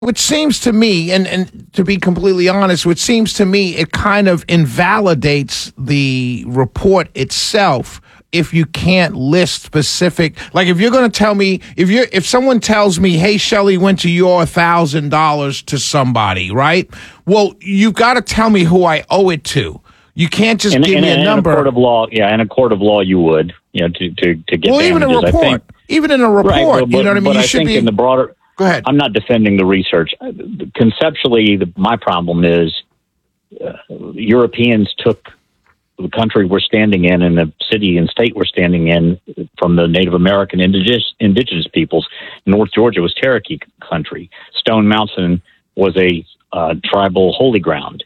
Which seems to me, and to be completely honest, which seems to me it kind of invalidates the report itself if you can't list specific. Like if you're going to tell me, if someone tells me, hey, Shelley went to your $1,000 to somebody, right? Well, you've got to tell me who I owe it to. You can't just give me a number. In a court of law, in a court of law, you would, to get damages. Even a report, you know what I mean. But I think in the broader. Go ahead. I'm not defending the research. Conceptually, my problem is Europeans took the country we're standing in and the city and state we're standing in from the Native American indigenous peoples. North Georgia was Cherokee country. Stone Mountain was a tribal holy ground.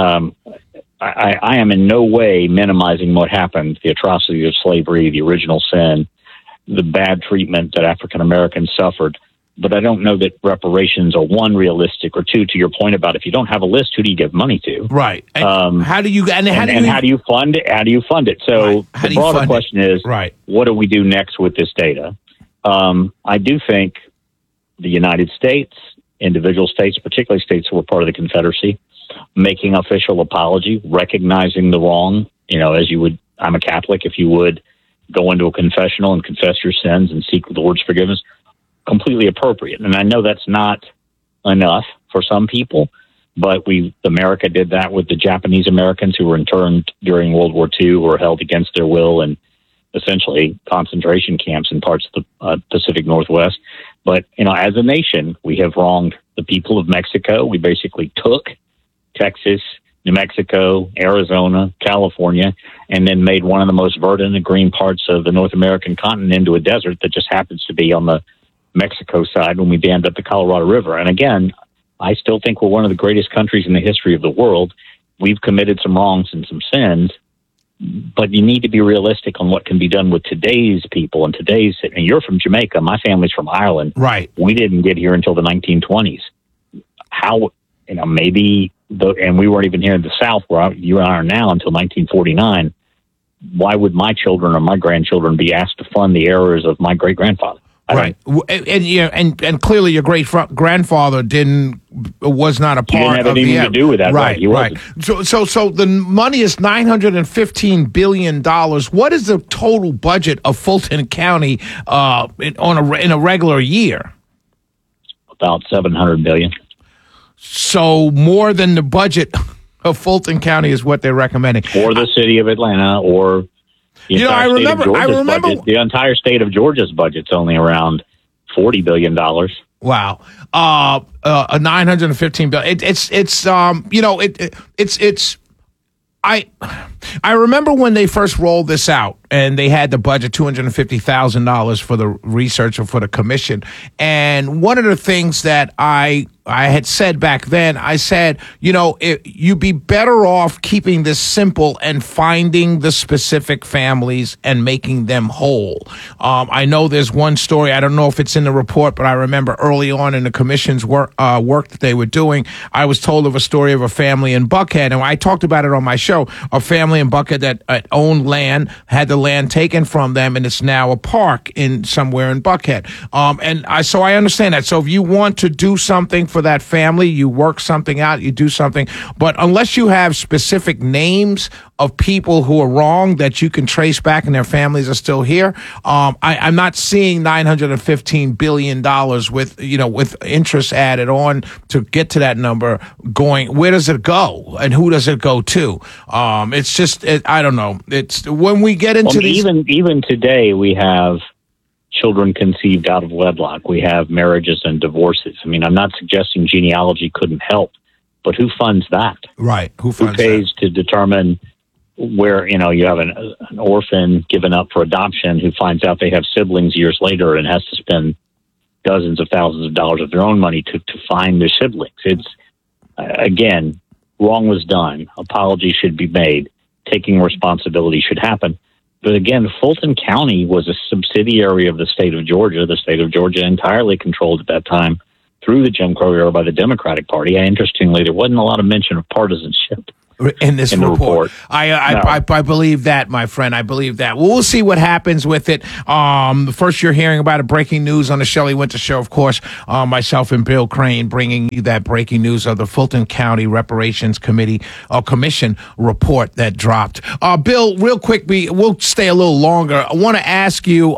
I am in no way minimizing what happened, the atrocity of slavery, the original sin, the bad treatment that African Americans suffered. But I don't know that reparations are, one, realistic, or two, to your point about if you don't have a list, who do you give money to? Right. And how do you fund it? How do you fund it? So the broader question is, what do we do next with this data? I do think the United States, individual states, particularly states who were part of the Confederacy, making official apology, recognizing the wrong, as you would, I'm a Catholic, if you would go into a confessional and confess your sins and seek the Lord's forgiveness, completely appropriate. And I know that's not enough for some people, but America did that with the Japanese Americans who were interned during World War II, were held against their will in essentially concentration camps in parts of the Pacific Northwest. But, as a nation, we have wronged the people of Mexico. We basically took Texas, New Mexico, Arizona, California, and then made one of the most verdant and green parts of the North American continent into a desert that just happens to be on the Mexico side when we dammed up the Colorado River. And again, I still think we're one of the greatest countries in the history of the world. We've committed some wrongs and some sins, but you need to be realistic on what can be done with today's people and you're from Jamaica. My family's from Ireland. Right. We didn't get here until the 1920s. How, maybe, and we weren't even here in the South where you and I are now until 1949. Why would my children or my grandchildren be asked to fund the errors of my great-grandfather? Right, and clearly your great grandfather was not a part. He didn't have anything to do with that. Right. So the money is $915 billion. What is the total budget of Fulton County in a regular year? About $700 billion. So more than the budget of Fulton County is what they're recommending, or the city of Atlanta, or. I remember the entire state of Georgia's budget's only around $40 billion. Wow. $915 billion. I remember when they first rolled this out and they had the budget $250,000 for the research or for the commission. And one of the things that I had said back then, I said, you'd be better off keeping this simple and finding the specific families and making them whole. I know there's one story, I don't know if it's in the report, but I remember early on in the commission's work that they were doing, I was told of a story of a family in Buckhead, and I talked about it on my show, a family in Buckhead that owned land, had the land taken from them, and it's now a park somewhere in Buckhead. So I understand that. So if you want to do something for that family, you work something out, you do something. But unless you have specific names of people who are wrong that you can trace back and their families are still here, I'm not seeing $915 billion with interest added on to get to that number going. Where does it go and who does it go to? It's just, I don't know. It's when we get into these. Even today, we have children conceived out of wedlock. We have marriages and divorces. I mean, I'm not suggesting genealogy couldn't help, but who funds that? Right. Who pays to determine where, you have an orphan given up for adoption who finds out they have siblings years later and has to spend dozens of thousands of dollars of their own money to find their siblings. It's, again, wrong was done. Apology should be made. Taking responsibility should happen. But again, Fulton County was a subsidiary of the state of Georgia. The state of Georgia entirely controlled at that time through the Jim Crow era by the Democratic Party. Interestingly, there wasn't a lot of mention of partisanship in this report. I believe that, my friend. I believe that. Well, we'll see what happens with it. First, you're hearing about it. Breaking news on the Shelley Winter Show, of course. Myself and Bill Crane bringing you that breaking news of the Fulton County Reparations Commission report that dropped. Bill, real quick, we'll stay a little longer. I want to ask you.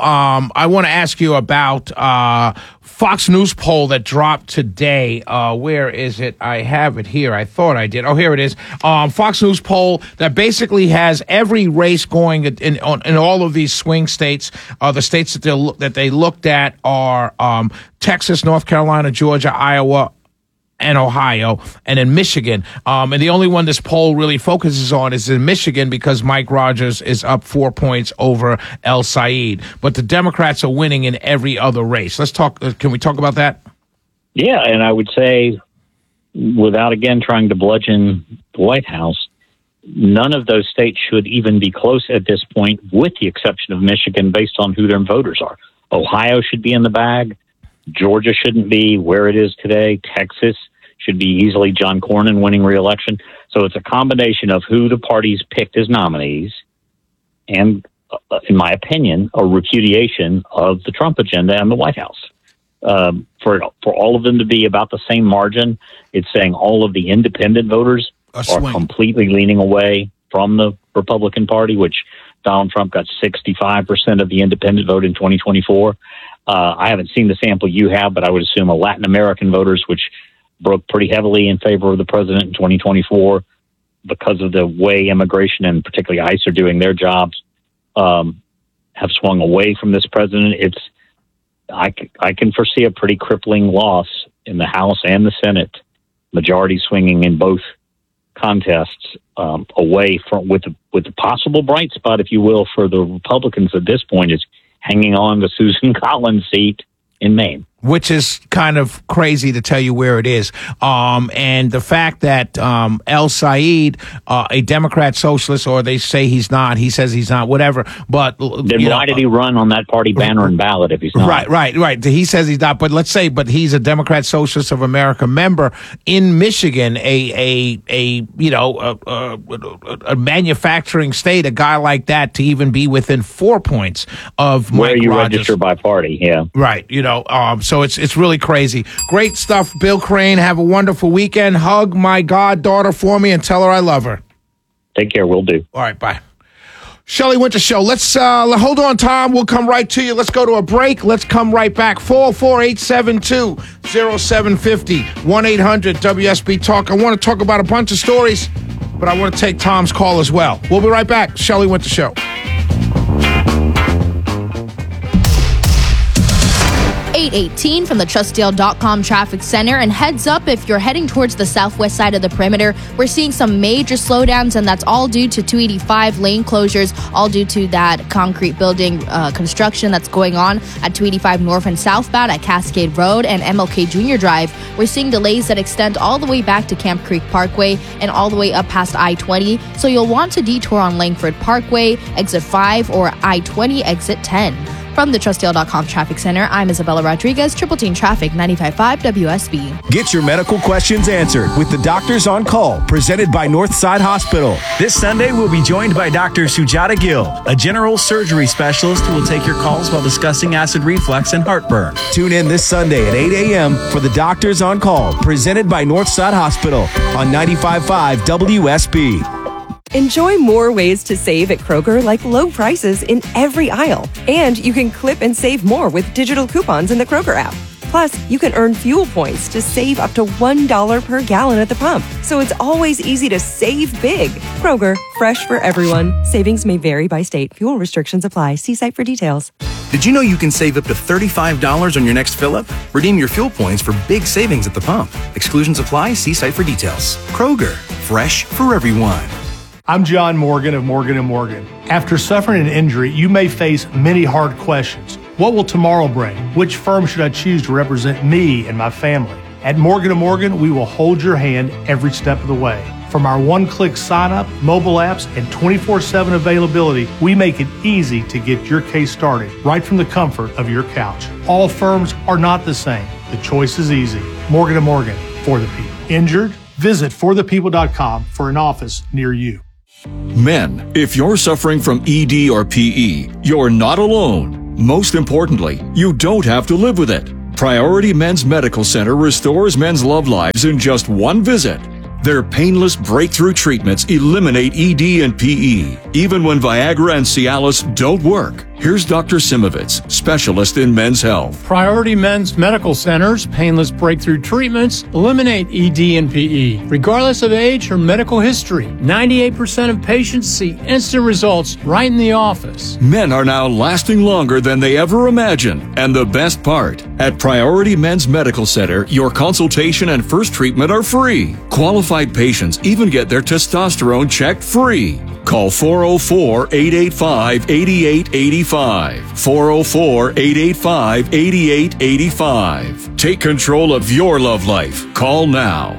About Fox News poll that dropped today. Where is it? I have it here. I thought I did. Oh, here it is. Fox News poll that basically has every race going in all of these swing states. The states that they looked at are Texas, North Carolina, Georgia, Iowa, and Ohio, and in Michigan. And the only one this poll really focuses on is in Michigan because Mike Rogers is up 4 points over El Said. But the Democrats are winning in every other race. Let's talk. Can we talk about that? Yeah, and I would say, without again trying to bludgeon the White House, none of those states should even be close at this point, with the exception of Michigan, based on who their voters are. Ohio should be in the bag. Georgia shouldn't be where it is today. Texas should be easily John Cornyn winning re-election. So it's a combination of who the parties picked as nominees and, in my opinion, a repudiation of the Trump agenda and the White House. For all of them to be about the same margin, it's saying all of the independent voters are completely leaning away from the Republican Party, which Donald Trump got 65% of the independent vote in 2024. I haven't seen the sample you have, but I would assume Latin American voters, which broke pretty heavily in favor of the president in 2024 because of the way immigration and particularly ICE are doing their jobs, have swung away from this president. I can foresee a pretty crippling loss in the House and the Senate, majority swinging in both contests away from with the possible bright spot, if you will, for the Republicans at this point is hanging on to Susan Collins' seat in Maine. Which is kind of crazy to tell you where it is. And the fact that El Said, a Democrat socialist, or they say he's not, he says he's not, whatever. But then why did he run on that party banner and ballot if he's not? Right. He says he's not, but let's say, but he's a Democrat Socialist of America member in Michigan, a manufacturing state, a guy like that to even be within 4 points of Mike where you Rogers. Register by party, yeah. Right. So it's really crazy. Great stuff, Bill Crane. Have a wonderful weekend. Hug my goddaughter for me and tell her I love her. Take care. Will do. All right, bye. Shelley Winter Show. Let's hold on, Tom. We'll come right to you. Let's go to a break. Let's come right back. 404-872-0750, 1-800-WSB Talk. I want to talk about a bunch of stories, but I want to take Tom's call as well. We'll be right back. Shelley Winter Show. 818 from the Trustdale.com Traffic Center. And heads up, if you're heading towards the southwest side of the perimeter, we're seeing some major slowdowns, and that's all due to 285 lane closures, all due to that concrete building construction that's going on at 285 north and southbound at Cascade Road and MLK Junior Drive. We're seeing delays that extend all the way back to Camp Creek Parkway and all the way up past I-20. So you'll want to detour on Langford Parkway, exit 5, or I-20, exit 10. From the Trustdale.com Traffic Center, I'm Isabella Rodriguez, Triple Team Traffic, 95.5 WSB. Get your medical questions answered with the Doctors on Call, presented by Northside Hospital. This Sunday, we'll be joined by Dr. Sujata Gill, a general surgery specialist who will take your calls while discussing acid reflux and heartburn. Tune in this Sunday at 8 a.m. for the Doctors on Call, presented by Northside Hospital on 95.5 WSB. Enjoy more ways to save at Kroger, like low prices in every aisle. And you can clip and save more with digital coupons in the Kroger app. Plus, you can earn fuel points to save up to $1 per gallon at the pump. So it's always easy to save big. Kroger, fresh for everyone. Savings may vary by state. Fuel restrictions apply. See site for details. Did you know you can save up to $35 on your next fill-up? Redeem your fuel points for big savings at the pump. Exclusions apply. See site for details. Kroger, fresh for everyone. I'm John Morgan of Morgan & Morgan. After suffering an injury, you may face many hard questions. What will tomorrow bring? Which firm should I choose to represent me and my family? At Morgan & Morgan, we will hold your hand every step of the way. From our one-click sign-up, mobile apps, and 24/7 availability, we make it easy to get your case started right from the comfort of your couch. All firms are not the same. The choice is easy. Morgan & Morgan, for the people. Injured? Visit forthepeople.com for an office near you. Men, if you're suffering from ED or PE, you're not alone. Most importantly, you don't have to live with it. Priority Men's Medical Center restores men's love lives in just one visit. Their painless breakthrough treatments eliminate ED and PE, even when Viagra and Cialis don't work. Here's Dr. Simovitz, specialist in men's health. Priority Men's Medical Center's painless breakthrough treatments eliminate ED and PE, regardless of age or medical history. 98% of patients see instant results right in the office. Men are now lasting longer than they ever imagined. And the best part, at Priority Men's Medical Center, your consultation and first treatment are free. Qualified patients even get their testosterone checked free. Call 404-885-8885. 404-885-8885. Take control of your love life. Call now.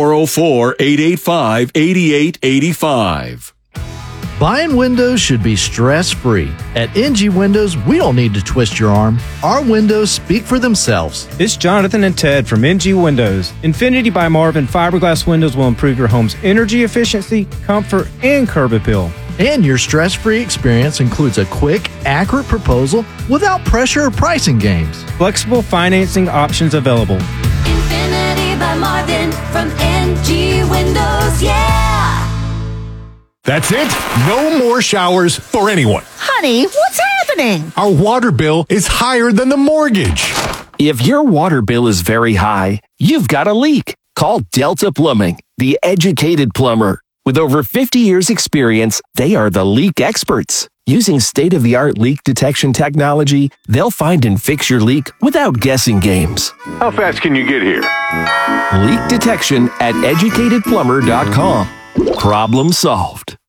404-885-8885. Buying windows should be stress-free. At NG Windows, we don't need to twist your arm. Our windows speak for themselves. It's Jonathan and Ted from NG Windows. Infinity by Marvin fiberglass windows will improve your home's energy efficiency, comfort, and curb appeal. And your stress-free experience includes a quick, accurate proposal without pressure or pricing games. Flexible financing options available. Infinity by Marvin from NG Windows, yeah! That's it. No more showers for anyone. Honey, what's happening? Our water bill is higher than the mortgage. If your water bill is very high, you've got a leak. Call Delta Plumbing, the educated plumber. With over 50 years' experience, they are the leak experts. Using state-of-the-art leak detection technology, they'll find and fix your leak without guessing games. How fast can you get here? Leak detection at educatedplumber.com. Problem solved.